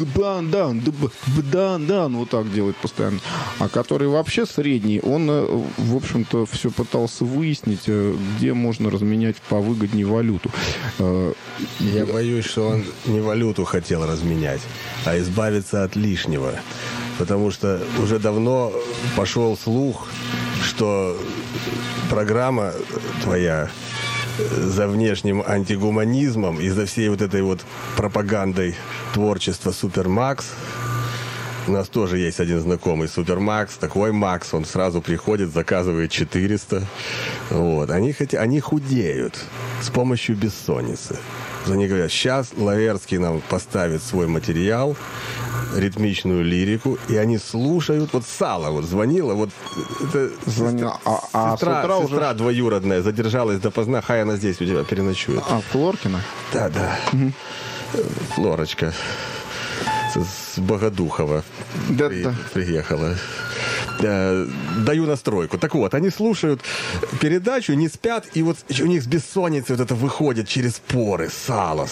Вот так делает постоянно. А который вообще средний, он, в общем-то, все пытался выяснить, где можно разменять повыгоднее валюту. Я боюсь, что он не валюту хотел разменять, а избавиться от лишнего. Потому что уже давно пошел слух, что программа твоя за внешним антигуманизмом и за всей вот этой вот пропагандой творчества Супермакс. У нас тоже есть один знакомый Супермакс, такой Макс, он сразу приходит, заказывает 400. Вот. Они худеют с помощью бессонницы. Они говорят, сейчас Лаверский нам поставит свой материал, ритмичную лирику, и они слушают. Вот Сала вот звонила, вот это сестра уже двоюродная задержалась допоздна, хай она здесь у тебя переночует. Флоркина? Да. Угу. Флорочка с Богодухова приехала. Даю настройку. Так вот, они слушают передачу, не спят, и вот у них с бессонницей вот это выходит через поры. Сало.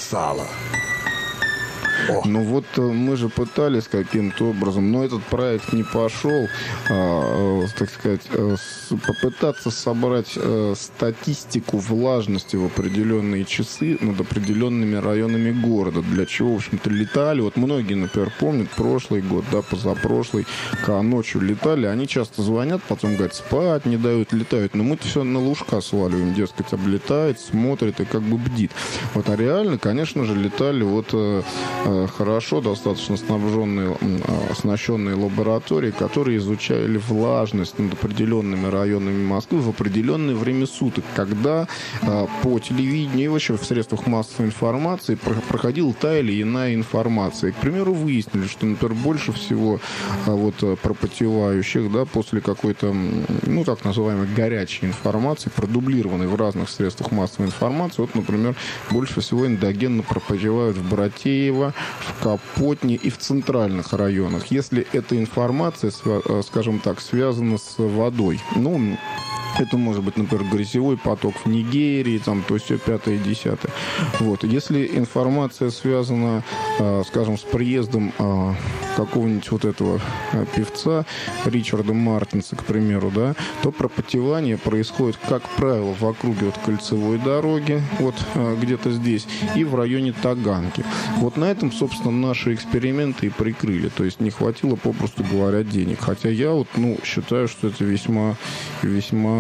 Ну вот мы же пытались каким-то образом, но этот проект не пошел, так сказать, попытаться собрать статистику влажности в определенные часы над определенными районами города, для чего, в общем-то, летали. Вот многие, например, помнят прошлый год, да, позапрошлый, когда ночью летали, они часто звонят, потом говорят, спать не дают, летают, но мы-то все на Лужка сваливаем, дескать, облетает, смотрит и как бы бдит. Вот, а реально, конечно же, летали вот хорошо, достаточно оснащенные лаборатории, которые изучали влажность над определенными районами Москвы в определенное время суток, когда по телевидению и вообще в средствах массовой информации проходила та или иная информация. И, к примеру, выяснили, что, например, больше всего вот пропотевающих, да, после какой-то, ну, так называемой горячей информации, продублированной в разных средствах массовой информации, вот, например, больше всего эндогенно пропотевают в Братеево, в Капотне и в центральных районах, если эта информация, скажем так, связана с водой. Ну, это может быть, например, грязевой поток в Нигерии, там, то есть все 5-е, 10-е. Вот. Если информация связана, скажем, с приездом какого-нибудь вот этого певца Ричарда Мартинса, к примеру, да, то пропотевание происходит, как правило, в округе вот кольцевой дороги, вот где-то здесь, и в районе Таганки. Вот на этом, собственно, наши эксперименты и прикрыли. То есть не хватило, попросту говоря, денег. Хотя я вот, считаю, что это весьма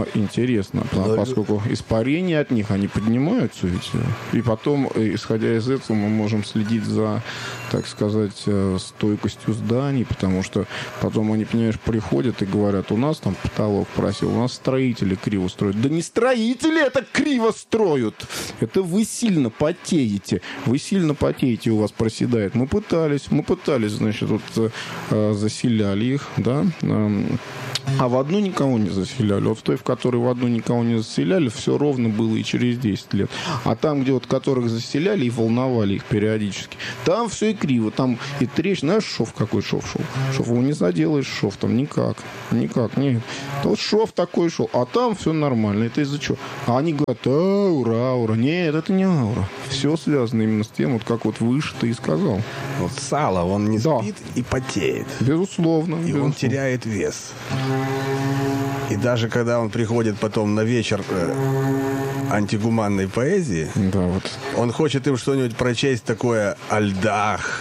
интересно, поскольку испарения от них, они поднимаются ведь. И потом, исходя из этого, мы можем следить за, так сказать, стойкостью зданий, потому что потом они, понимаешь, приходят и говорят, у нас там потолок просел, у нас строители криво строят. Да не строители это криво строят! Это вы сильно потеете. Вы сильно потеете, у вас проседает. Мы пытались, значит, вот заселяли их, да, а в одну никого не заселяли. Вот в той, в которой в одну никого не заселяли, все ровно было и через 10 лет. А там, где вот которых заселяли и волновали их периодически, там все и криво. Там и трещина. Знаешь, шов какой шов шел? Шов его не заделаешь, шов там никак. Никак, нет. Вот шов такой шел, а там все нормально. Это из-за чего? А они говорят, аура. Нет, это не аура. Все связано именно с тем, вот как вот выше ты и сказал. Вот сало, он не спит и потеет. Безусловно. И он теряет вес. И даже когда он приходит потом на вечер антигуманной поэзии, да, вот. Он хочет им что-нибудь прочесть такое о льдах,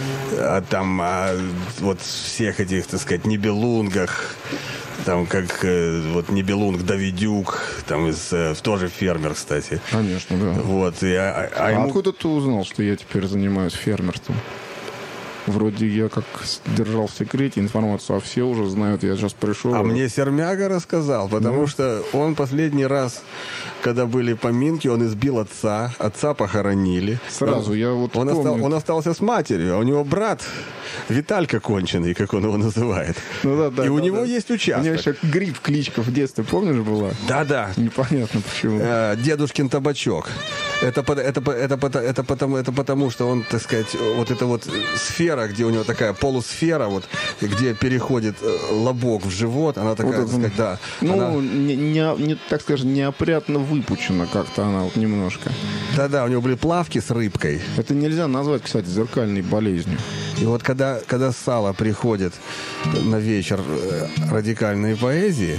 вот всех этих, так сказать, нибелунгах, там как вот Нибелунг Давидюк, там тоже фермер, кстати. Конечно, да. Вот, ему... Откуда ты узнал, что я теперь занимаюсь фермерством? Вроде я как держал в секрете информацию, а все уже знают, я сейчас пришел. А мне Сермяга рассказал, потому что он последний раз, когда были поминки, он избил отца похоронили. Сразу, я вот он остался с матерью, а у него брат Виталька конченый, как он его называет. Ну, да, и у него есть участок. У него еще Гриб кличка в детстве, помнишь, была? Да. Непонятно почему. Дедушкин табачок. Это потому, что он, так сказать, вот эта вот сфера, где у него такая полусфера, вот, где переходит лобок в живот, она такая, вот, так сказать, да. Ну, она... не, так скажем, неопрятно выпучена как-то она вот немножко. Да, у него были плавки с рыбкой. Это нельзя назвать, кстати, зеркальной болезнью. И вот когда Сало приходит на вечер радикальной поэзии,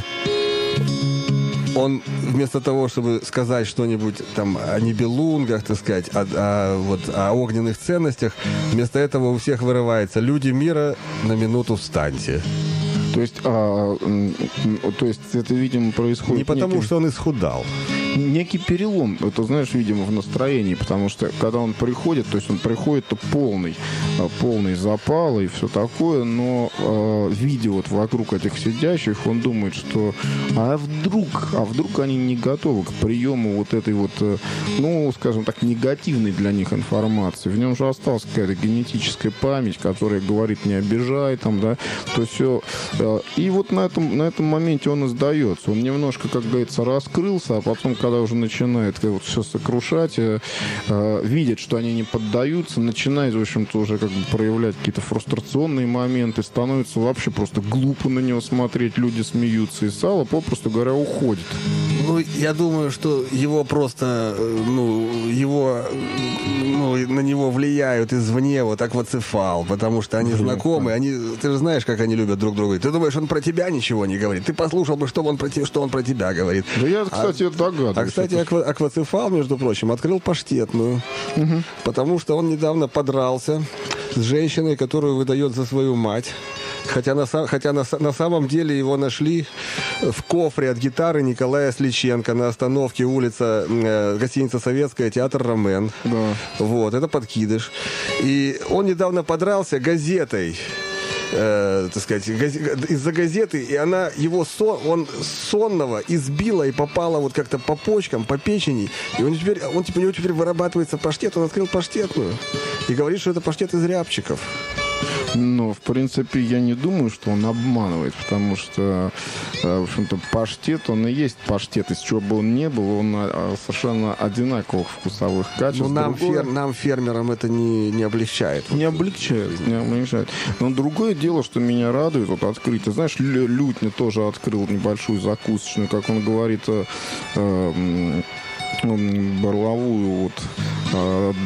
он вместо того, чтобы сказать что-нибудь там о нибелунгах, так сказать, о огненных ценностях, вместо этого у всех вырывается: люди мира, на минуту встаньте. То есть это, видимо, происходит... Не потому, что он исхудал. Некий перелом, это, знаешь, видимо, в настроении, потому что, когда он приходит, то есть он приходит-то полный запал и все такое, но видя вот вокруг этих сидящих, он думает, что а вдруг они не готовы к приему вот этой вот, ну, скажем так, негативной для них информации. В нем же осталась какая-то генетическая память, которая говорит: не обижай, там, да, то все. И вот на этом моменте он и сдается. Он немножко, как говорится, раскрылся, а потом, когда уже начинает вот все сокрушать, видит, что они не поддаются, начинает, в общем-то, уже как бы проявлять какие-то фрустрационные моменты, становится вообще просто глупо на него смотреть, люди смеются, и Сало, попросту говоря, уходит. Ну, я думаю, что его просто, на него влияют извне вот аквацефал, потому что они знакомы, ты же знаешь, как они любят друг друга. Ты думаешь, он про тебя ничего не говорит? Ты послушал бы, что он про тебя говорит. Да я, кстати, догадываюсь. А, кстати, аквацефал, между прочим, открыл паштетную, потому что он недавно подрался с женщиной, которую выдает за свою мать. Хотя на самом деле его нашли в кофре от гитары Николая Сличенко на остановке гостиница «Советская», театр «Ромен». Да. Вот, это подкидыш. И он недавно подрался газетой, так сказать, из-за газеты, и она он сонного избила и попала вот как-то по почкам, по печени, и у него теперь вырабатывается паштет, он открыл паштетную и говорит, что это паштет из рябчиков. Но, в принципе, я не думаю, что он обманывает, потому что, в общем-то, паштет, он и есть паштет, из чего бы он ни был, он совершенно одинаковых вкусовых качеств. Но нам, фермерам, это не облегчает. Не облегчает. Но другое дело, что меня радует, вот открытие. Знаешь, Лютня тоже открыл небольшую закусочную, как он говорит, горловую вот для,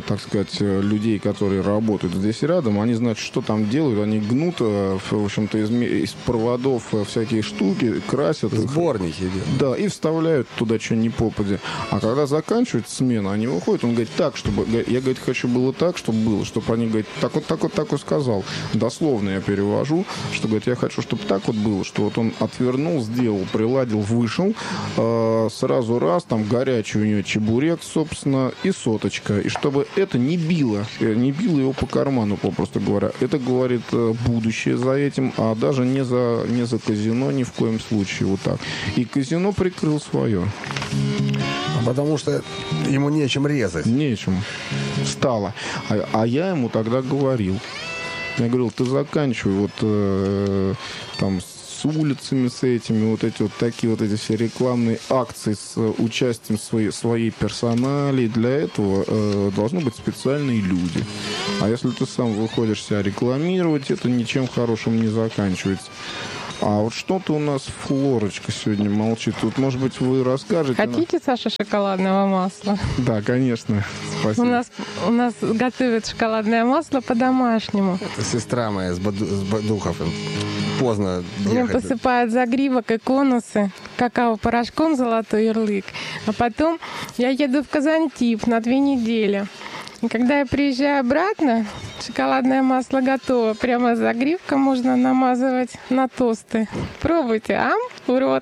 так сказать, людей, которые работают здесь рядом, они, значит, что там делают? Они гнут, в общем-то, из проводов всякие штуки, красят. Сборники делают. Да, и вставляют туда что ни попадя. А когда заканчивается смена, они выходят, он говорит, так, чтобы... Я, говорит, хочу было так, чтобы было, чтобы они, говорит, так вот сказал. Дословно я перевожу, что, говорит, я хочу, чтобы так вот было, что вот он отвернул, сделал, приладил, вышел, сразу раз, там горячий у него чебурек, собственно, и соточка. И чтобы это не било его по карману, попросту говоря. Это, говорит, будущее за этим, а даже не за казино ни в коем случае. Вот так. И казино прикрыл свое. Потому что ему нечем резать. Нечем. Стало. А я ему тогда говорил. Я говорил, ты заканчивай вот там с улицами, с этими, вот эти вот такие вот эти все рекламные акции с участием своей персонали. Для этого должны быть специальные люди. А если ты сам выходишь себя рекламировать, это ничем хорошим не заканчивается. А вот что-то у нас Флорочка сегодня молчит. Тут, может быть, вы расскажете. Хотите, Саша, шоколадного масла? Да, конечно. Спасибо. У нас готовят шоколадное масло по-домашнему. Это сестра моя с Бадухов. Поздно Мне ехать. посыпают загривок и конусы какао-порошком «Золотой ярлык». А потом я еду в Казантип на 2 недели. И когда я приезжаю обратно, шоколадное масло готово. Прямо с загривка можно намазывать на тосты. Пробуйте, в рот.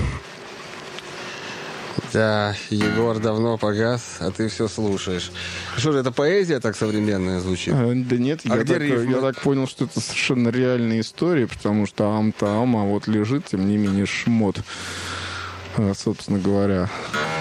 Да, Егор давно погас, а ты все слушаешь. Что же, это поэзия так современная звучит? Да нет, я так понял, что это совершенно реальная история, потому что а вот лежит, тем не менее, шмот, собственно говоря.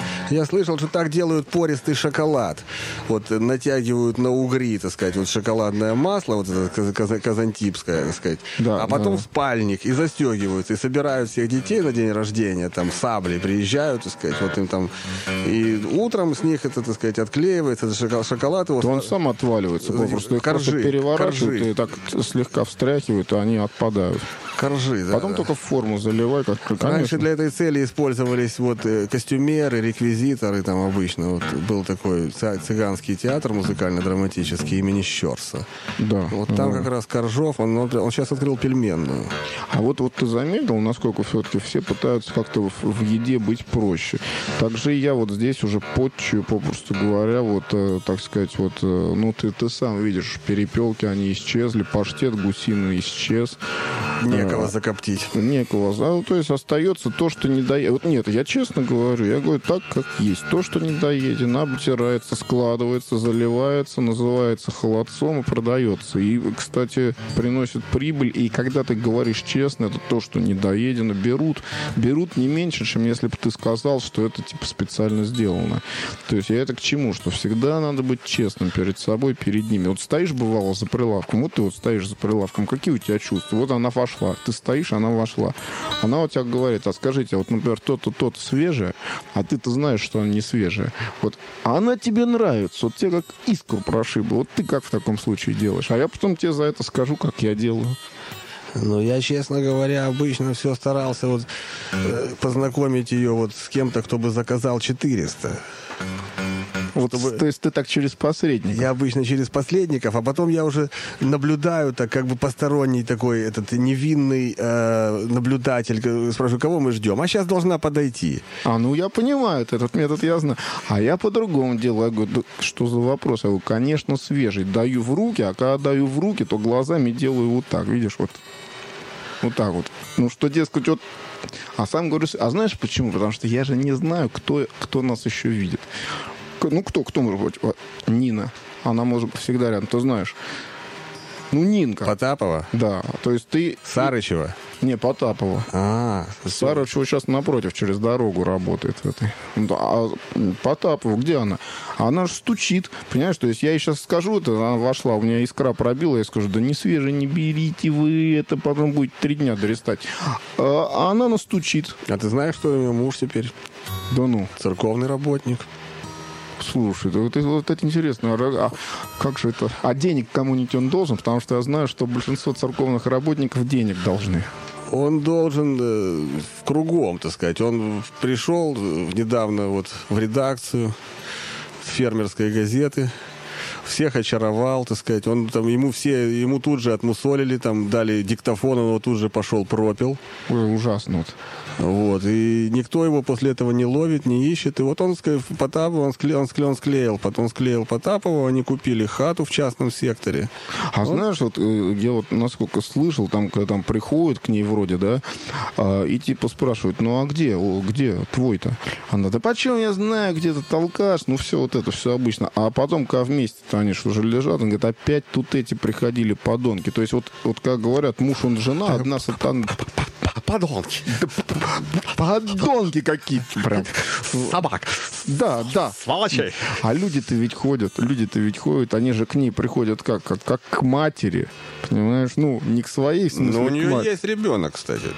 Я слышал, что так делают пористый шоколад. Вот натягивают на угри, так сказать, вот шоколадное масло, вот это казантипское, так сказать. Да, а потом в спальник и застегиваются, и собирают всех детей на день рождения, там, сабли приезжают, так сказать, вот им там... И утром с них это, так сказать, отклеивается, это шоколад его... То он сам отваливается, попросту их просто переворачивают и так слегка встряхивают, и они отпадают. Коржи, да. Потом только в форму заливай, как раньше для этой цели использовались вот костюмеры, реквизиторы там обычно. Вот был такой цыганский театр музыкально-драматический имени Щерса. Да. Вот там как раз Коржов, он сейчас открыл пельменную. А вот ты заметил, насколько все-таки все пытаются как-то в еде быть проще. Также я вот здесь уже подчую, попросту говоря, вот, так сказать, вот, ну, ты сам видишь, перепелки, они исчезли, паштет гусиный исчез. Некого закоптить. Некого. То есть остается то, что не доедено. Вот нет, я честно говорю, я говорю так, как есть. То, что не доедено, обтирается, складывается, заливается, называется холодцом и продается. И, кстати, приносит прибыль. И когда ты говоришь честно, это то, что не доедено, берут не меньше, чем если бы ты сказал, что это типа специально сделано. То есть я это к чему? Что всегда надо быть честным перед собой, перед ними. Вот стоишь, бывало, за прилавком, вот ты вот стоишь за прилавком, какие у тебя чувства? Вот она вошла. Ты стоишь, она вошла. Она у тебя говорит, а скажите, вот, например, то-то свежее, а ты-то знаешь, что она не свежая. Вот. А она тебе нравится. Вот тебе как искру прошибла. Вот ты как в таком случае делаешь? А я потом тебе за это скажу, как я делаю. Ну, я, честно говоря, обычно все старался вот познакомить ее вот с кем-то, кто бы заказал 400. Вот, то есть ты так через посредников? Я обычно через посредников, а потом я уже наблюдаю, так как бы посторонний такой этот невинный наблюдатель. Спрашиваю, кого мы ждем? А сейчас должна подойти. Ну я понимаю, этот метод я знаю. А я по-другому делаю. Я говорю, что за вопрос? Я говорю, конечно, свежий. Даю в руки, а когда даю в руки, то глазами делаю вот так. Видишь, вот. Вот так вот. Ну, что, дескать, вот... А сам говорю, а знаешь почему? Потому что я же не знаю, кто нас еще видит. Ну, кто может быть? Нина. Она может быть всегда рядом, ты знаешь. Ну, Нинка. Потапова? Да. То есть ты... Сарычева? Не, Потапова. Сарычева сейчас напротив, через дорогу работает в этой. А Потапова, где она? Она же стучит, понимаешь? То есть я ей сейчас скажу, это она вошла, у меня искра пробила, я скажу, да не свежее, не берите вы, это потом будет 3 дня дорестать. А она настучит. А ты знаешь, что у нее муж теперь? Да ну. Церковный работник. Слушай, вот это интересно. А как же это? А денег кому-нибудь он должен? Потому что я знаю, что большинство церковных работников денег должны. Он должен кругом, так сказать. Он пришел недавно вот в редакцию фермерской газеты. всех очаровал, так сказать. Он там, ему тут же отмусолили, там дали диктофон, он его тут же пошел пропил. Ой, ужасно. Вот. И никто его после этого не ловит, не ищет. И вот он Потапова, он склеил. Потом склеил Потапова, они купили хату в частном секторе. А вот. Знаешь, вот я вот насколько слышал, там, когда там приходят к ней вроде, да, и типа спрашивают, ну а где твой-то? Она, да почему я знаю, где ты толкаш, ну все вот это, все обычно. А потом, когда вместе-то они что же лежат, он говорит, опять тут эти приходили подонки. То есть вот как говорят, муж, он жена, одна сатана... Подонки. Подонки какие-то прям. Собак. Да. Сволочей. А люди-то ведь ходят, они же к ней приходят как к матери. Понимаешь? Ну, не к своей, в смысле, но у нее матери. есть ребенок, кстати.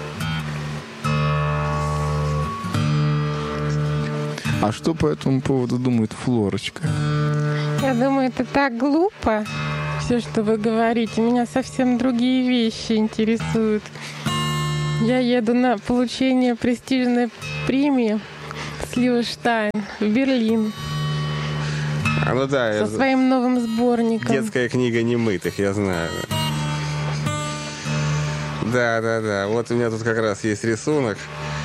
А что по этому поводу думает Флорочка? Я думаю, это так глупо, все, что вы говорите. Меня совсем другие вещи интересуют. Я еду на получение престижной премии Сливштайн в Берлин. Ну да, со своим новым сборником. Детская книга немытых, я знаю. Да. Вот у меня тут как раз есть рисунок,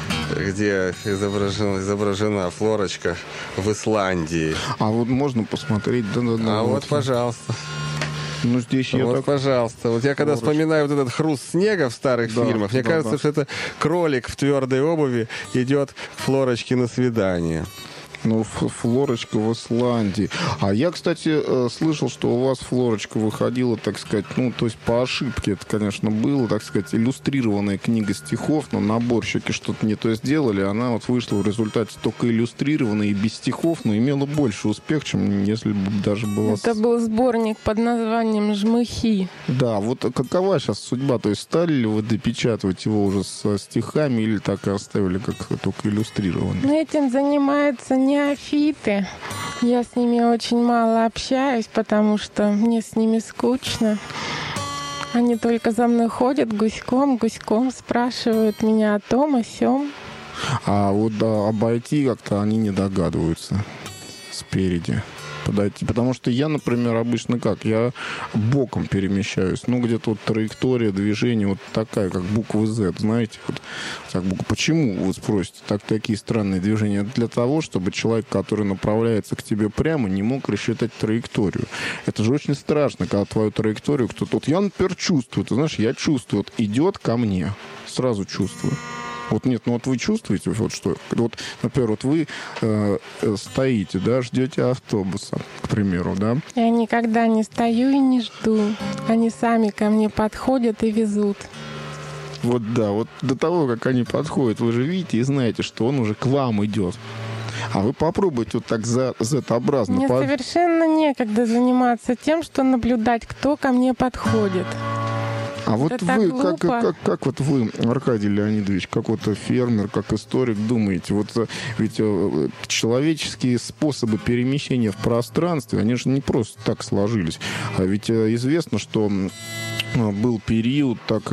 где изображена Флорочка в Исландии. А вот можно посмотреть? Да. Вот, пожалуйста. Ну, здесь я так... пожалуйста. Вот я когда вспоминаю вот этот хруст снега в старых фильмах, мне кажется, что это кролик в твердой обуви идет к Флорочке на свидание. Ну, Флорочка в Исландии. А я, кстати, слышал, что у вас Флорочка выходила, так сказать, ну, то есть по ошибке это, конечно, было, так сказать, иллюстрированная книга стихов, но наборщики что-то не то сделали, она вот вышла в результате только иллюстрированная и без стихов, но имела больше успех, чем если бы даже была... Это был сборник под названием «Жмыхи». Да, вот какова сейчас судьба? То есть стали ли вы допечатывать его уже со стихами или так и оставили как только иллюстрированный? Ну, этим занимается неофиты. Я с ними очень мало общаюсь, потому что мне с ними скучно. Они только за мной ходят гуськом, спрашивают меня о том, о сём. А вот обойти как-то они не догадываются спереди подойти. Потому что я, например, обычно я боком перемещаюсь. Ну, где-то вот траектория движения вот такая, как буква Z, знаете. Вот так, почему, вы спросите, такие странные движения? Для того, чтобы человек, который направляется к тебе прямо, не мог рассчитать траекторию. Это же очень страшно, когда твою траекторию кто-то... Вот я, например, чувствую, ты знаешь, я чувствую, вот идет ко мне, сразу чувствую. Вот нет, ну вот вы чувствуете, вот что, вот, например, вот вы стоите, да, ждете автобуса, к примеру, да? Я никогда не стою и не жду. Они сами ко мне подходят и везут. Вот да, вот до того, как они подходят, вы же видите и знаете, что он уже к вам идет. А вы попробуйте вот так Z-образно. Мне совершенно некогда заниматься тем, что наблюдать, кто ко мне подходит. А вот это вы, как вот вы, Аркадий Леонидович, как вот фермер, как историк, думаете, вот ведь человеческие способы перемещения в пространстве, они же не просто так сложились. А ведь известно, что был период, так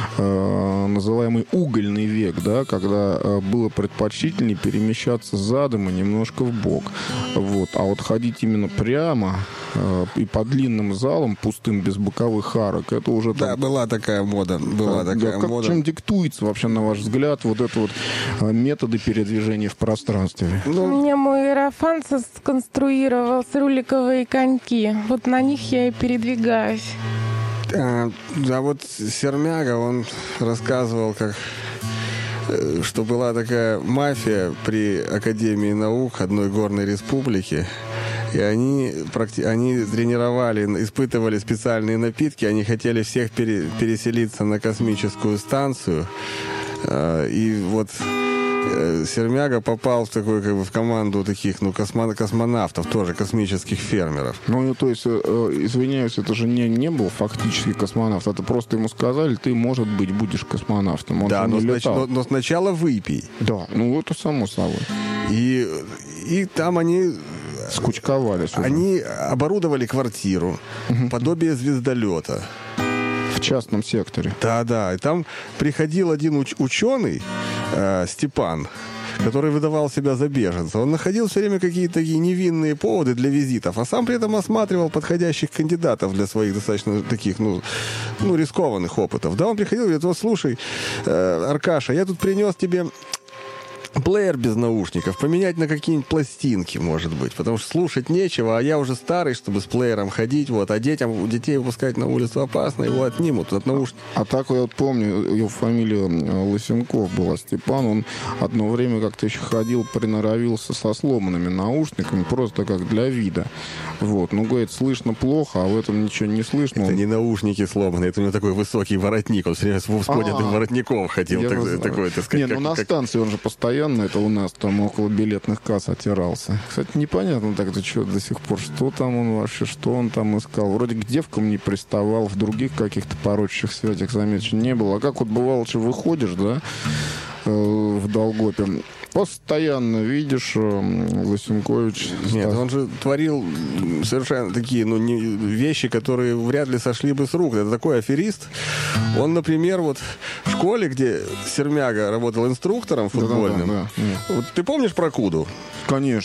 называемый угольный век, да, когда было предпочтительнее перемещаться задом и немножко вбок. Вот. А вот ходить именно прямо и по длинным залам, пустым, без боковых арок, это уже... Да, была такая мода. Мода. Чем диктуется вообще, на ваш взгляд, вот это вот методы передвижения в пространстве? Мне мой иерофант сконструировал руликовые коньки. Вот на них я и передвигаюсь. Да, вот Сермяга, он рассказывал, что была такая мафия при Академии наук одной горной республики, и они тренировали, испытывали специальные напитки, они хотели всех переселиться на космическую станцию, и вот Сермяга попал в такую, в команду таких, космонавтов, тоже космических фермеров. Ну, то есть, извиняюсь, это же не был фактически космонавт, это просто ему сказали, ты, может быть, будешь космонавтом. Он да, но сначала выпей. Да, ну это само собой. И там они... скучковались уже. Они оборудовали квартиру, подобие звездолета. В частном секторе. Да. И там приходил один ученый, Степан, который выдавал себя за беженца. Он находил все время какие-то такие невинные поводы для визитов, а сам при этом осматривал подходящих кандидатов для своих достаточно таких, рискованных опытов. Да, он приходил и говорит: вот слушай, Аркаша, я тут принес тебе плеер без наушников, поменять на какие-нибудь пластинки, может быть, потому что слушать нечего, а я уже старый, чтобы с плеером ходить, вот, а детей выпускать на улицу опасно, его отнимут от наушников. А так я вот помню, его фамилия Лысенков была, Степан, он одно время как-то еще ходил, приноровился со сломанными наушниками, просто как для вида. Вот, говорит, слышно плохо, а в этом ничего не слышно. Это не наушники сломанные, это у него такой высокий воротник, он все время с поднятым воротником ходил, такой, так сказать. На станции он же постоянно, это у нас там около билетных касс отирался. Кстати, непонятно так-то, что до сих пор, что там он вообще, что он там искал. Вроде к девкам не приставал, в других каких-то порочащих связях замечен не было. А как вот бывало, что выходишь, да, в Долгопе, постоянно видишь Лысенкович. Нет, он же творил совершенно такие вещи, которые вряд ли сошли бы с рук. Это такой аферист. Он, например, вот в школе, где Сермяга работал инструктором футбольным. Да. Вот ты помнишь про Куду? Конечно.